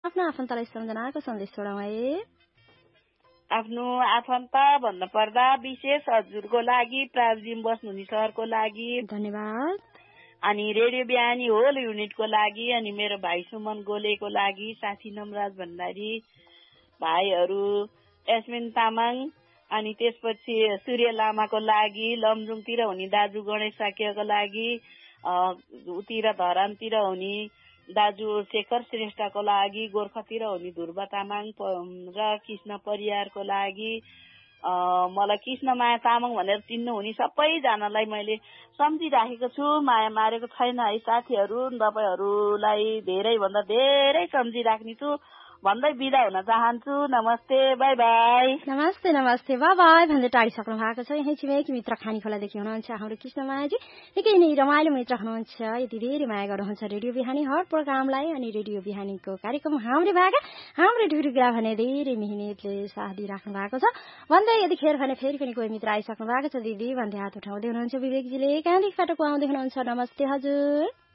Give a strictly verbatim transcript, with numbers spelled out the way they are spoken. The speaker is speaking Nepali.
आफ्नो आफन्तलाई सम्झनाको सन्देश छोडाउँ है। आफ्नो आफन्त भन्नु पर्दा विशेष हजुरको लागि प्रावजिम बस्नुहुने सरको लागि धन्यवाद। अनि रेडियो बिहानी होल युनिटको लागि अनि मेरो भाइ सुमन गोलेको लागि साथी नमराज भण्डारी भाइहरू एस्मिन तामाङ अनि त्यसपछि सूर्य लामाको लागि लमजुङतिर हुने दाजु गणेश साक्यको लागि उतिर धरानतिर हुने दाजु शेखर श्रेष्ठको लागि गोर्खातिर हुने ध्रुव तामाङ र कृष्ण परियारको लागि मलाई कृष्ण माया तामाङ भनेर चिन्नु हुने सबैजनालाई मैले सम्झिराखेको छु। माया मारेको छैन है साथीहरू, तपाईँहरूलाई धेरैभन्दा धेरै सम्झिराख्ने छु भन्दै बिदा हुन चाहन्छु। नमस्ते, बाई बाई। नमस्ते नमस्ते बाई बाई भन्दै टाढिसक्नु भएको छ। यही छिमेकी मित्र खानी खोलादेखि हुनुहुन्छ हाम्रो कृष्णमायाजी। निकै नै रमाइलो मित्र हुनुहुन्छ। यति धेरै माया गर्नुहुन्छ रेडियो बिहानी हर प्रोग्रामलाई अनि रेडियो बिहानीको कार्यक्रम हाम्रो भागा हाम्रो ढुरुग्रा भने धेरै मिहिनेतले साथ दिइराख्नु भएको छ भन्दै यतिखेर भने फेरि पनि कोही मित्र आइसक्नु भएको छ। दिदी भन्दै हात उठाउँदै हुनुहुन्छ विवेकजीले। कहाँदेखिबाट को आउँदै हुनुहुन्छ? नमस्ते हजुर।